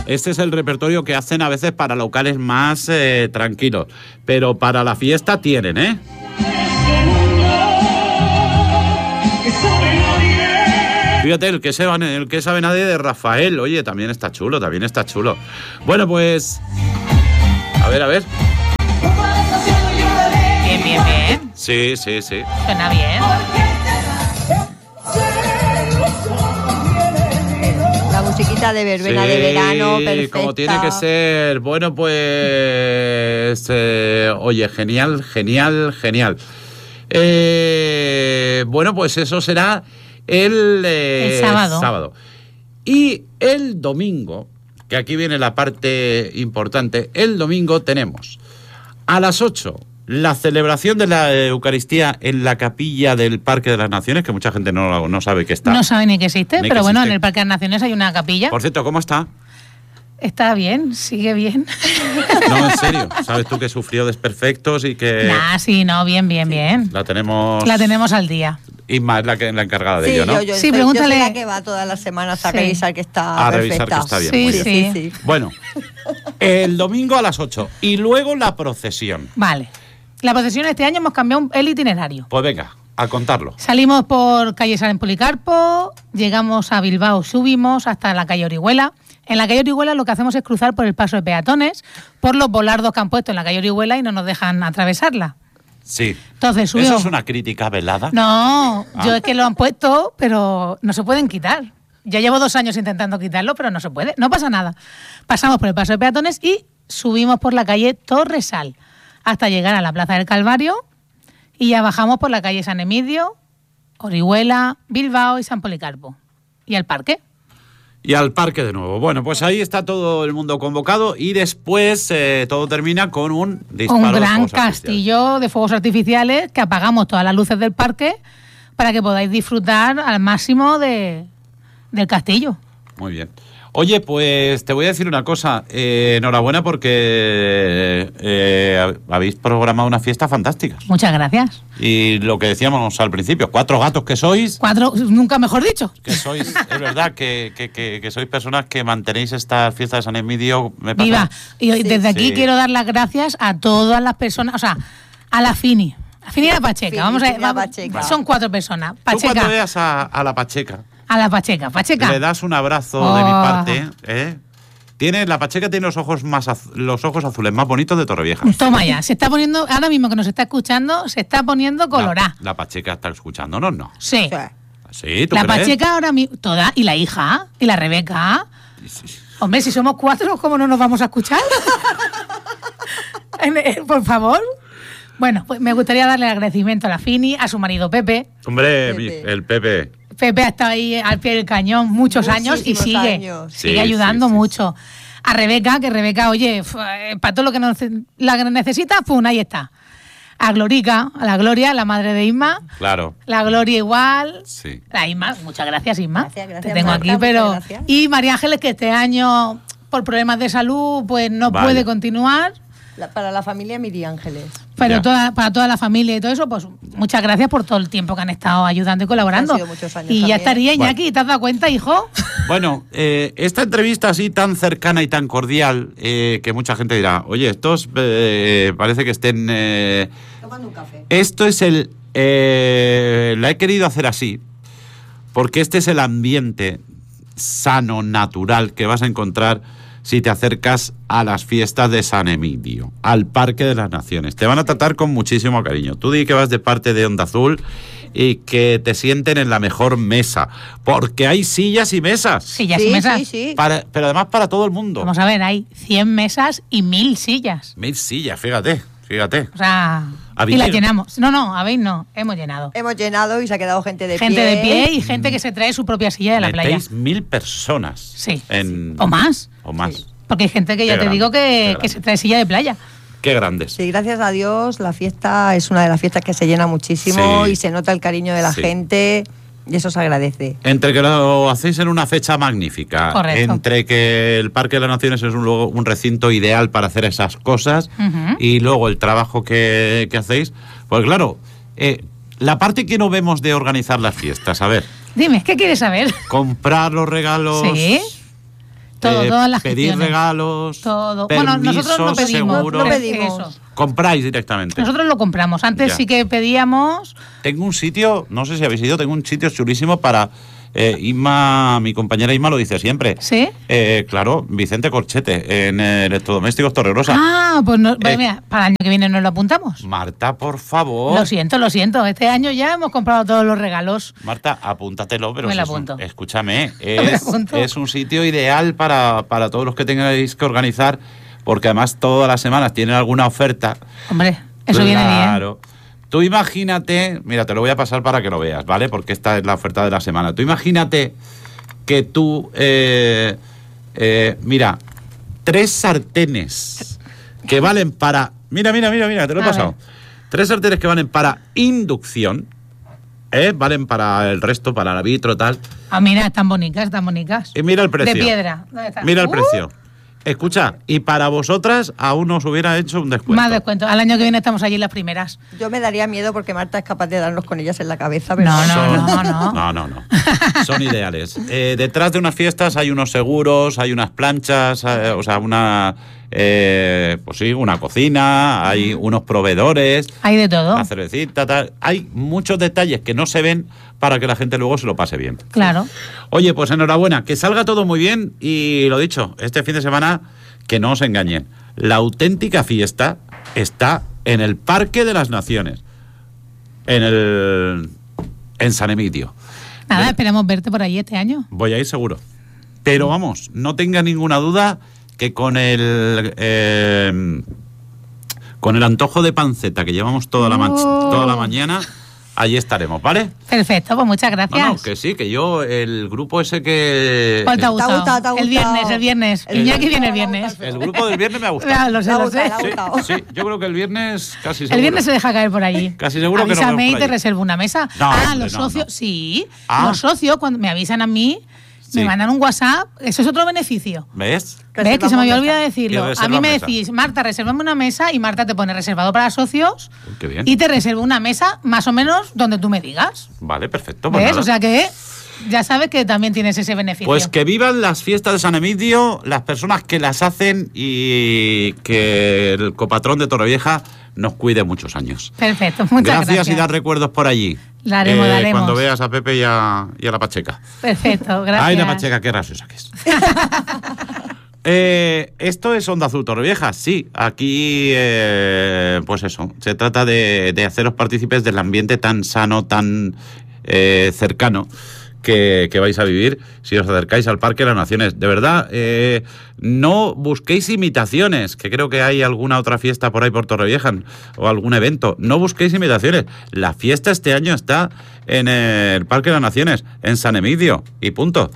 Este es el repertorio que hacen a veces para locales más tranquilos. Pero para la fiesta tienen, ¿eh? Fíjate, el que sabe nadie de Rafael. Oye, también está chulo. Bueno, pues... A ver. Bien. Sí. Suena bien. La musiquita de verbena de verano, perfecta. Como tiene que ser. Bueno, pues... oye, genial. Bueno, pues eso será el sábado. Y el domingo, que aquí viene la parte importante, el domingo tenemos a las 8 la celebración de la Eucaristía en la capilla del Parque de las Naciones, que mucha gente no sabe que está. No sabe ni que existe, pero bueno, en el Parque de las Naciones hay una capilla. Por cierto, ¿cómo está? Está bien, sigue bien. No, en serio. ¿Sabes tú que sufrió desperfectos y que...? Bien. La tenemos al día. Isma es la encargada de ello, ¿no? Yo pregúntale. Yo soy la que va todas las semanas a revisar que está perfecta. Revisar que está bien. Sí. Bueno, el domingo a las 8 y luego la procesión. Vale. La procesión este año hemos cambiado el itinerario. Pues venga, a contarlo. Salimos por calle San Policarpo, llegamos a Bilbao, subimos hasta la calle Orihuela. En la calle Orihuela lo que hacemos es cruzar por el paso de peatones, por los volardos que han puesto en la calle Orihuela y no nos dejan atravesarla. Sí. Entonces subimos. ¿Eso es una crítica velada? No, yo es que lo han puesto, pero no se pueden quitar. Ya llevo 2 años intentando quitarlo, pero no se puede, no pasa nada. Pasamos por el paso de peatones y subimos por la calle Torresal hasta llegar a la Plaza del Calvario y ya bajamos por la calle San Emidio, Orihuela, Bilbao y San Policarpo. Y al parque. Y al parque de nuevo. Bueno, pues ahí está todo el mundo convocado y después todo termina con un disparo. Un gran castillo de fuegos artificiales que apagamos todas las luces del parque para que podáis disfrutar al máximo del castillo. Muy bien. Oye, pues te voy a decir una cosa. Enhorabuena porque habéis programado una fiesta fantástica. Muchas gracias. Y lo que decíamos al principio, 4 gatos que sois. 4, nunca mejor dicho. Que sois, es verdad, que sois personas que mantenéis estas fiestas de San Emidio. Viva. Y desde aquí quiero dar las gracias a todas las personas, o sea, a la Fini. La Fini y la Pacheca. Vamos a ver, son 4 personas. Pacheca. Tú cuando veas a la Pacheca. A la Pacheca. Le das un abrazo de mi parte, ¿eh? La Pacheca tiene los ojos azules más bonitos de Torrevieja. Toma ya, se está poniendo, ahora mismo que nos está escuchando, se está poniendo colorada. La Pacheca está escuchándonos, ¿no? Sí. Sí, ¿tú la crees? Pacheca ahora mismo, toda, y la hija, y la Rebeca. Sí. Hombre, si somos 4, ¿cómo no nos vamos a escuchar? Por favor. Bueno, pues me gustaría darle el agradecimiento a la Fini, a su marido Pepe. Hombre, el Pepe. Pepe ha estado ahí al pie del cañón muchos años y sigue ayudando mucho. A Rebeca, que Rebeca, oye, para todo lo que la necesita, ahí está. A Glorica, a la Gloria, la madre de Isma. Claro. La Gloria igual. Sí. La Isma, muchas gracias, Isma. Gracias, te tengo Marta, aquí, pero... gracias. Y María Ángeles, que este año, por problemas de salud, pues no puede continuar. Para la familia Miri Ángeles. Pero para toda la familia y todo eso, pues muchas gracias por todo el tiempo que han estado ayudando y colaborando. Han sido muchos años y también. Ya estaría, Iñaki, ¿te has dado cuenta, hijo? Bueno, esta entrevista así tan cercana y tan cordial, que mucha gente dirá, oye, estos parece que estén... tomando un café. Esto es la he querido hacer así, porque este es el ambiente sano, natural, que vas a encontrar si te acercas a las fiestas de San Emidio, al Parque de las Naciones. Te van a tratar con muchísimo cariño. Tú di que vas de parte de Onda Azul y que te sienten en la mejor mesa, porque hay sillas y mesas. Sillas y mesas. Sí. Pero además para todo el mundo. Vamos a ver, hay 100 mesas y 1000 sillas. 1000 sillas, fíjate. O sea, y las llenamos. No, hemos llenado. Hemos llenado y se ha quedado gente de pie. Gente de pie y gente que se trae su propia silla de la playa. Metéis 1000 personas. Sí. O más. Sí. Porque hay gente que ya te digo que se trae silla de playa. Qué grandes. Sí, gracias a Dios, la fiesta es una de las fiestas que se llena muchísimo y se nota el cariño de la gente y eso se agradece. Entre que lo hacéis en una fecha magnífica, correcto, entre que el Parque de las Naciones es un recinto ideal para hacer esas cosas y luego el trabajo que hacéis, pues claro, la parte que no vemos de organizar las fiestas, a ver. Dime, ¿qué quieres saber? Comprar los regalos. Sí. todas las pedir gestiones. regalos, Todo. permisos, Bueno, nosotros no pedimos. seguros. No pedimos. Eso. Compráis directamente. Nosotros lo compramos. Antes Ya. sí que pedíamos. Tengo un sitio, no sé si habéis ido, tengo un sitio chulísimo para Inma, mi compañera Inma lo dice siempre. ¿Sí? Claro, Vicente Corchete, en Electrodomésticos Torregrosa. Ah, pues mira, para el año que viene nos lo apuntamos. Marta, por favor. Lo siento. Este año ya hemos comprado todos los regalos. Marta, apúntatelo, pero Me lo si es un- apunto. escúchame, Me apunto. es un sitio ideal para todos los que tengáis que organizar, porque además todas las semanas tienen alguna oferta. Hombre, eso viene bien. Claro. Tú imagínate, mira, te lo voy a pasar para que lo veas, ¿vale? Porque esta es la oferta de la semana. Tú imagínate que tú, mira, 3 sartenes que valen para... Mira, te lo he A pasado. ver. 3 sartenes que valen para inducción, valen para el resto, para la vitro, tal. Ah, mira, están bonitas. Y mira el precio. De piedra. ¿Dónde está? Mira el precio. Escucha, y para vosotras aún os hubiera hecho un descuento. Más descuento. Al año que viene estamos allí las primeras. Yo me daría miedo porque Marta es capaz de darnos con ellas en la cabeza. Pero No. No. Son ideales. Detrás de unas fiestas hay unos seguros, hay unas planchas, o sea, una cocina, hay unos proveedores, Hay de todo. la cervecita, tal. Hay muchos detalles que no se ven para que la gente luego se lo pase bien. Claro. Oye, pues enhorabuena, que salga todo muy bien y lo dicho, este fin de semana, que no os engañen, la auténtica fiesta está en el Parque de las Naciones, en San Emilio. Nada, esperamos verte por allí este año. Voy a ir seguro. Pero vamos, no tenga ninguna duda que con el antojo de panceta que llevamos toda la mañana, allí estaremos, ¿vale? Perfecto, pues muchas gracias. No, que sí, que yo, el grupo ese que... ¿Cuál te ha gustado? te ha El gustado. viernes. Iñaki viene el viernes. El grupo del viernes me ha Ah, gustado. lo sé. Le ha gustado. Sí, yo creo que el viernes casi seguro. El viernes se deja caer por allí. Casi seguro que nos Avísame vemos y por te allí. reservo una mesa. No, hombre, los no, socios, no. sí. Ah. Los socios, cuando me avisan a mí, Sí. me mandan un WhatsApp. Eso es otro beneficio. ¿Ves? ¿Ves? Que se me había olvidado Y decirlo. A reserva mí me mesa. decís, Marta, resérvame una mesa y Marta te pone reservado para socios Uy, qué bien. y te reservo una mesa más o menos donde tú me digas. Vale, perfecto. Pues ¿Ves? nada. O sea que ya sabes que también tienes ese beneficio. Pues que vivan las fiestas de San Emilio, las personas que las hacen y que el copatrón de Torrevieja nos cuide muchos años. Perfecto, muchas gracias. Y dar recuerdos por allí. La haremos. Cuando veas a Pepe y a la Pacheca. Perfecto, gracias. Ay, la Pacheca, qué graciosa que es. Esto es Onda Azul Torrevieja, sí. Aquí, pues eso, se trata de haceros partícipes del ambiente tan sano, tan cercano que vais a vivir si os acercáis al Parque de las Naciones. De verdad, no busquéis imitaciones, que creo que hay alguna otra fiesta por ahí por Torrevieja o algún evento. No busquéis imitaciones. La fiesta este año está en el Parque de las Naciones, en San Emilio, y punto.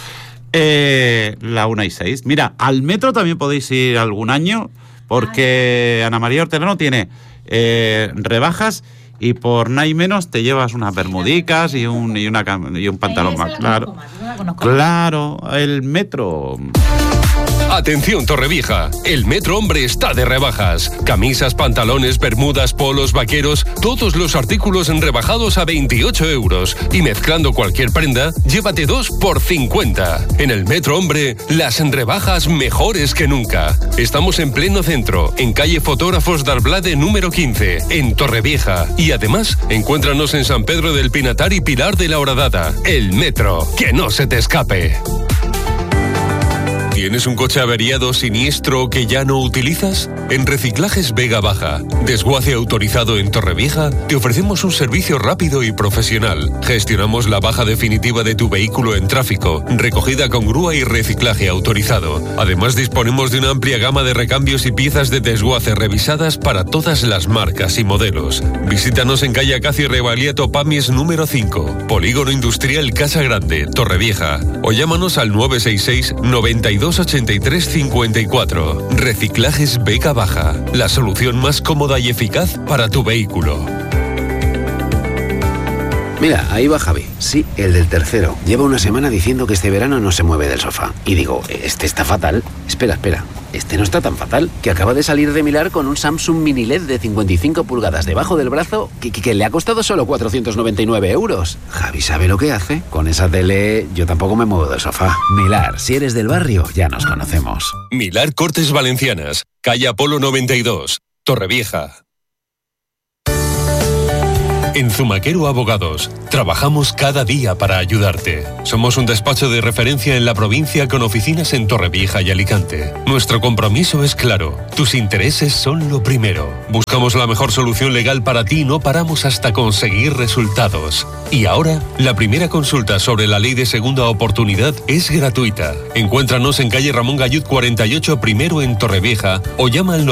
La 1:06. Mira, al metro también podéis ir algún año, porque Ana María Hortelano tiene rebajas y por nada y menos te llevas unas bermudicas y un pantalón más. Claro, claro, el metro. Atención Torrevieja, el Metro Hombre está de rebajas. Camisas, pantalones, bermudas, polos, vaqueros, todos los artículos rebajados a 28 euros. Y mezclando cualquier prenda, llévate 2 por 50. En el Metro Hombre, las rebajas mejores que nunca. Estamos en pleno centro, en calle Fotógrafos d'Arblade número 15, en Torrevieja. Y además, encuéntranos en San Pedro del Pinatar y Pilar de la Horadada. El Metro, que no se te escape. ¿Tienes un coche averiado, siniestro que ya no utilizas? En Reciclajes Vega Baja, desguace autorizado en Torrevieja, te ofrecemos un servicio rápido y profesional. Gestionamos la baja definitiva de tu vehículo en tráfico, recogida con grúa y reciclaje autorizado. Además, disponemos de una amplia gama de recambios y piezas de desguace revisadas para todas las marcas y modelos. Visítanos en calle Acacio Revaliato Pamies número 5, Polígono Industrial Casa Grande, Torrevieja. O llámanos al 966 9283 54. Reciclajes Vega Baja, la solución más cómoda y eficaz para tu vehículo. Mira, ahí va Javi. Sí, el del tercero. Lleva una semana diciendo que este verano no se mueve del sofá. Y digo, este está fatal. Espera. Este no está tan fatal. Que acaba de salir de Milar con un Samsung Mini LED de 55 pulgadas debajo del brazo que le ha costado solo 499 euros. Javi sabe lo que hace. Con esa tele yo tampoco me muevo del sofá. Milar, si eres del barrio, ya nos conocemos. Milar Cortes Valencianas, calle Apolo 92, Torrevieja. En Zumaquero Abogados, trabajamos cada día para ayudarte. Somos un despacho de referencia en la provincia con oficinas en Torrevieja y Alicante. Nuestro compromiso es claro, tus intereses son lo primero. Buscamos la mejor solución legal para ti y no paramos hasta conseguir resultados. Y ahora, la primera consulta sobre la ley de segunda oportunidad es gratuita. Encuéntranos en calle Ramón Gallud 48 primero en Torrevieja o llama al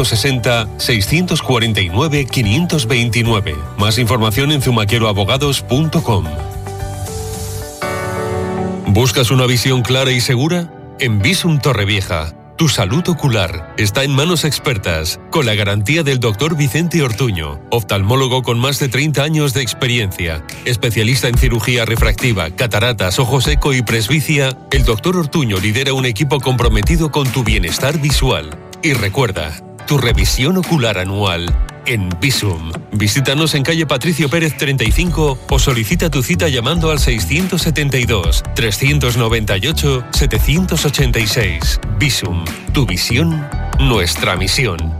960-649-529. Más información en zumaqueroabogados.com. ¿Buscas una visión clara y segura? En Visum Torrevieja, tu salud ocular está en manos expertas, con la garantía del Dr. Vicente Ortuño, oftalmólogo con más de 30 años de experiencia, especialista en cirugía refractiva, cataratas, ojo seco y presbicia. El Dr. Ortuño lidera un equipo comprometido con tu bienestar visual. Y recuerda, tu revisión ocular anual en Visum. Visítanos en calle Patricio Pérez 35 o solicita tu cita llamando al 672-398-786. Visum, tu visión, nuestra misión.